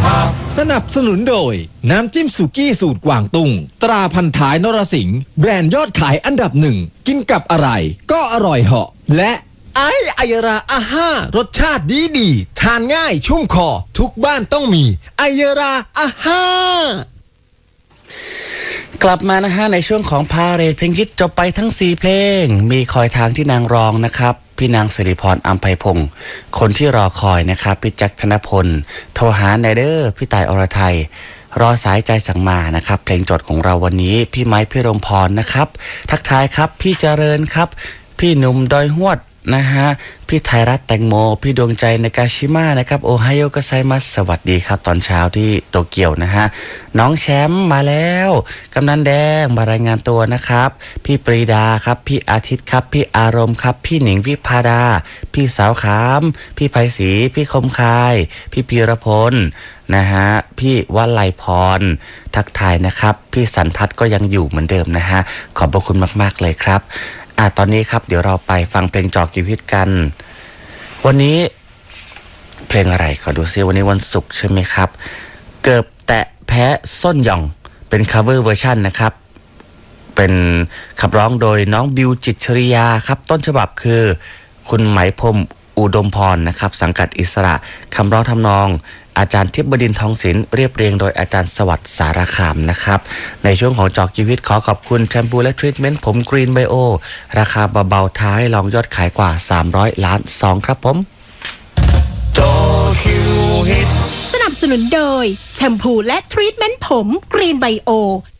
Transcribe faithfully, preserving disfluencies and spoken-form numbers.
สนับสนุนโดยน้ำจิ้มสุกี้สูตรกวางตุ้งตราพันท้ายนรสิงห์แบรนด์ยอดขายอันดับหนึ่งกินกับอะไรก็อร่อยเหาะและไอไอยราอาห้ารสชาติดีดีทานง่ายชุ่มคอทุกบ้านต้องมีไอยราอาห้ากลับมานะฮะในช่วงของพาเรดเพลงฮิตจบไปทั้งสี่เพลงมีคอยทางที่นางรองนะครับพี่นางสิริพรอัมไพพงศ์คนที่รอคอยนะครับพี่แจ็คธนพลโทรหาไนเดอร์พี่ตายอรไทยรอสายใจสั่งมานะครับเพลงโจทย์ของเราวันนี้พี่ไม้พี่รมพรนะครับทักทายครับพี่เจริญครับพี่หนุ่มดอยหวดนะฮะพี่ไทยรัฐแตงโมพี่ดวงใจในกาชิมานะครับโอไฮโอกัสไซมัสสวัสดีครับตอนเช้าที่โตเกียวนะฮะน้องแชมป์มาแล้วกำนันแดงมารายงานตัวนะครับพี่ปรีดาครับพี่อาทิตย์ครับพี่อารมณ์ครับพี่หนิงวิภาดาพี่สาวขามพี่ไพศรีพี่คมคายพี่พีรพลนะฮะพี่วัลัยพรทักทายนะครับพี่สันทัศน์ก็ยังอยู่เหมือนเดิมนะฮะขอบพระคุณมากๆเลยครับอ่ะตอนนี้ครับเดี๋ยวเราไปฟังเพลงจอกชีวิตกันวันนี้เพลงอะไรขอดูซิวันนี้วันศุกร์ใช่ไหมครับเกือบแตะแพ้ส้นหย่องเป็น cover version นะครับเป็นขับร้องโดยน้องบิวจิตรชริยาครับต้นฉบับคือคุณไหมพรมอุดมพรนะครับสังกัดอิสระคำร้องทำนองอาจารย์ทิพย์บดินทร์ทองศิลป์เรียบเรียงโดยอาจารย์สวัสดิ์สารคามนะครับในช่วงของจอกชีวิตขอขอบคุณแชมพูและทรีทเมนต์ผมกรีนไบโอราคาเบาๆท้ายลองยอดขายกว่าสามร้อยล้านซองครับผมสนับสนุนโดยแชมพูและทรีทเมนต์ผมกรีนไบโอ